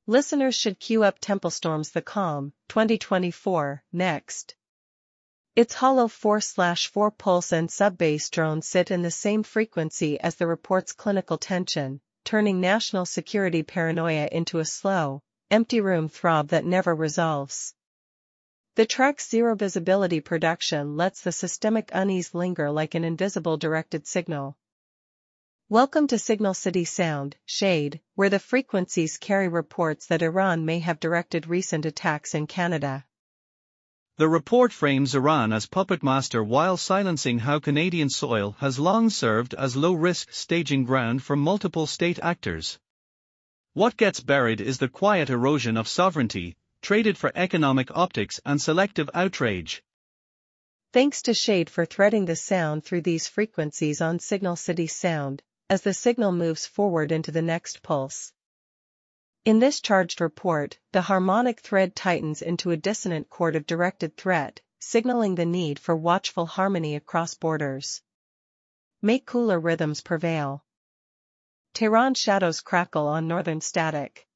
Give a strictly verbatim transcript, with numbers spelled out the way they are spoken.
Listeners should queue up Templestorm's The Calm, twenty twenty-four, next. Its hollow four slash four pulse and sub-bass drones sit in the same frequency as the report's clinical tension, turning national security paranoia into a slow, empty room throb that never resolves. The track's zero-visibility production lets the systemic unease linger like an invisible directed signal. Welcome to Signal City Sound, Shade, where the frequencies carry reports that Iran may have directed recent attacks in Canada. The report frames Iran as puppet master while silencing how Canadian soil has long served as low-risk staging ground for multiple state actors. What gets buried is the quiet erosion of sovereignty, traded for economic optics and selective outrage. Thanks to Shade for threading the sound through these frequencies on Signal City Sound, as the signal moves forward into the next pulse. In this charged report, the harmonic thread tightens into a dissonant chord of directed threat, signaling the need for watchful harmony across borders. Make cooler rhythms prevail. Tehran shadows crackle on northern static.